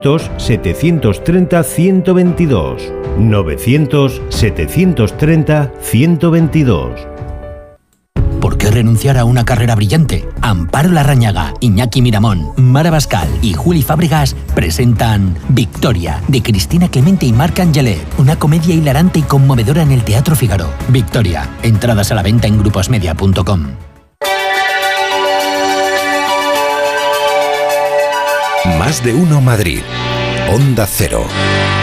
900-730-122. 900-730-122. ¿Por qué renunciar a una carrera brillante? Amparo Larrañaga, Iñaki Miramón, Mara Bascal y Juli Fábregas presentan Victoria, de Cristina Clemente y Marc Angelet, una comedia hilarante y conmovedora en el Teatro Fígaro. Victoria, entradas a la venta en gruposmedia.com. Más de uno Madrid. Onda Cero.